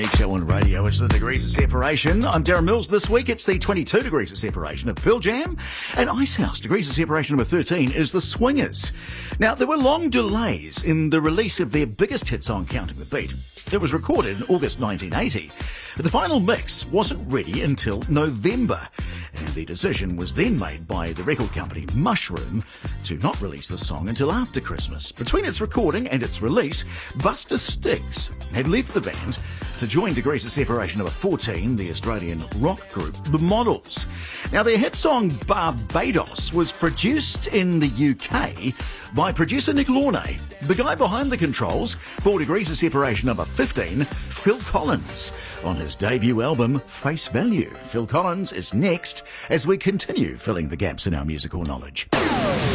Big show on radio. It's the Degrees of Separation. I'm Darren Mills. This week it's the 22 Degrees of Separation of Pearl Jam. And Icehouse, Degrees of Separation number 13, is The Swingers. Now, there were long delays in the release of their biggest hit song, Counting the Beat. It was recorded in August 1980. But the final mix wasn't ready until November. And the decision was then made by the record company Mushroom to not release the song until after Christmas. Between its recording and its release, Buster Stiggs had left the band to join Degrees of Separation number 14, the Australian rock group The Models. Now, their hit song Barbados was produced in the UK by producer Nick Launay. The guy behind the controls for Degrees of Separation number 15, Phil Collins, on his debut album Face Value. Phil Collins is next as we continue filling the gaps in our musical knowledge.